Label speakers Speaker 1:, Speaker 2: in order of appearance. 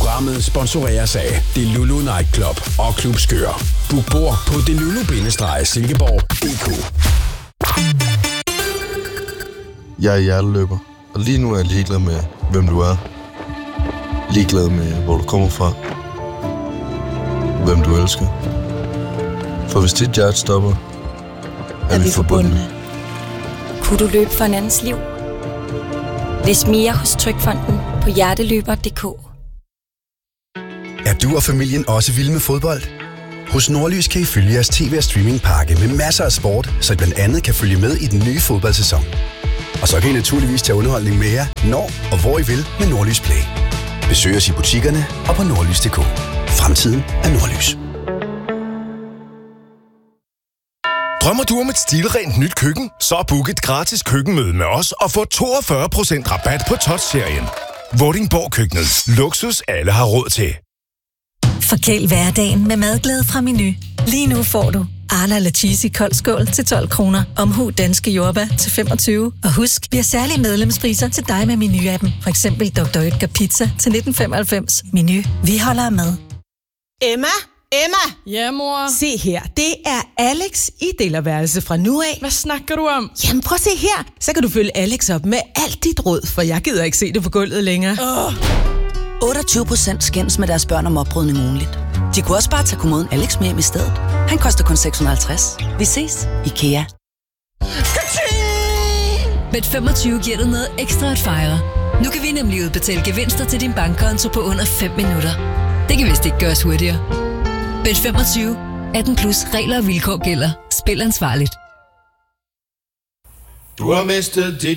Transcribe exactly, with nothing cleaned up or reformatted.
Speaker 1: Programmet sponsoreres af Delulu Nightclub og Klub Skør. Book bord på delulu-silkeborg punktum d k.
Speaker 2: Jeg er hjerteløber, og lige nu er jeg ligeglad med, hvem du er. Ligeglad med, hvor du kommer fra. Hvem du elsker. For hvis dit hjerte stopper, er, er vi forbundne.
Speaker 3: Kunne du løbe for en andens liv? Læs mere hos Trygfonden på hjerteløber punktum d k.
Speaker 4: Er du og familien også vilde med fodbold? Hos Nordlys kan I følge jeres tv- og streamingpakke med masser af sport, så I blandt andet kan følge med i den nye fodboldsæson. Og så kan I naturligvis tage underholdning med jer, når og hvor I vil med Nordlys Play. Besøg os i butikkerne og på nordlys punktum d k. Fremtiden er Nordlys.
Speaker 5: Drømmer du om et stilrent nyt køkken? Så book et gratis køkkenmøde med os og få toogfyrre procent rabat på Touch-serien. Vordingborg Køkkenet. Luksus alle har råd til.
Speaker 6: Forkæl hverdagen med madglæde fra Menu. Lige nu får du Arla eller cheesy kold skål til tolv kroner. Omhu danske jordbær til femogtyve. Og husk, vi har særlige medlemspriser til dig med Menu-appen. For eksempel doktor Oetker Pizza til nitten femoghalvfems. Menu. Vi holder af mad.
Speaker 7: Emma? Emma?
Speaker 8: Ja, mor?
Speaker 7: Se her, det er Alex i delerværelse fra nu af.
Speaker 8: Hvad snakker du om?
Speaker 7: Jamen prøv at se her. Så kan du følge Alex op med alt dit råd, for jeg gider ikke se det på gulvet længere.
Speaker 8: Oh.
Speaker 9: otteogtyve procent skændes med deres børn om opbrudne muligt. De kunne også bare tage kommoden Alex med hjem i stedet. Han koster kun seks hundrede og halvtreds. Vi ses. IKEA.
Speaker 6: Bet femogtyve giver dig noget ekstra at fejre. Nu kan vi nemlig udbetale gevinster til din bankkonto på under fem minutter. Det kan vist ikke gøres hurtigere. Bet femogtyve. atten plus regler og vilkår gælder. Spil ansvarligt.
Speaker 10: Du har mistet dit